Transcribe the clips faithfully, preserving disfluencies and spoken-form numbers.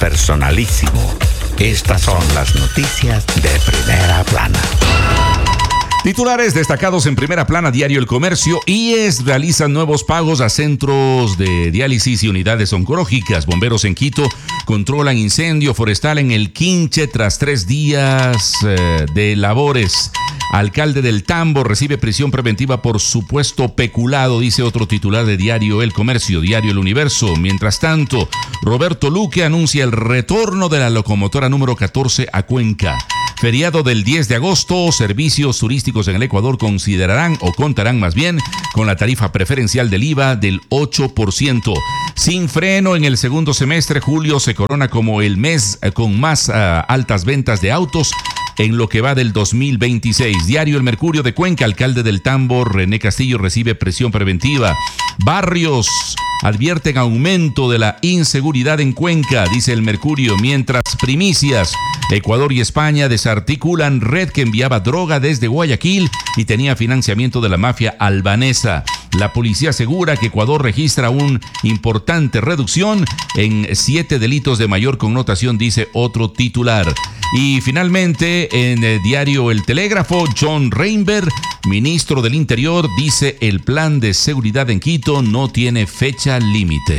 Personalísimo. Estas son las noticias de Primera Plana. Titulares destacados en Primera Plana, Diario El Comercio. I E S realiza nuevos pagos a centros de diálisis y unidades oncológicas. Bomberos en Quito controlan incendio forestal en el Quinche tras tres días eh, de labores. Alcalde del Tambo recibe prisión preventiva por supuesto peculado, dice otro titular de Diario El Comercio, Diario El Universo. Mientras tanto, Roberto Luque anuncia el retorno de la locomotora número catorce a Cuenca. Feriado del diez de agosto, servicios turísticos en el Ecuador considerarán o contarán más bien con la tarifa preferencial del I V A del ocho por ciento. Sin freno en el segundo semestre, julio se corona como el mes con más uh, altas ventas de autos en lo que va del dos mil veintiséis. Diario El Mercurio de Cuenca, alcalde del Tambo, René Castillo, recibe presión preventiva. Barrios advierten aumento de la inseguridad en Cuenca, dice El Mercurio, mientras primicias. Ecuador y España desarticulan red que enviaba droga desde Guayaquil y tenía financiamiento de la mafia albanesa. La policía asegura que Ecuador registra una importante reducción en siete delitos de mayor connotación, dice otro titular. Y finalmente, en el diario El Telégrafo, John Reinberg, ministro del Interior, dice el plan de seguridad en Quito no tiene fecha límite.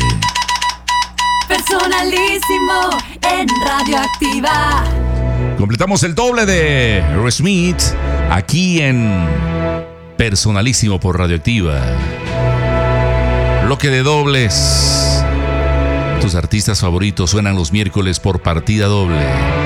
Personalísimo en Radioactiva. Completamos el doble de Aerosmith aquí en Personalísimo por Radioactiva. Bloque de dobles. Tus artistas favoritos suenan los miércoles por partida doble.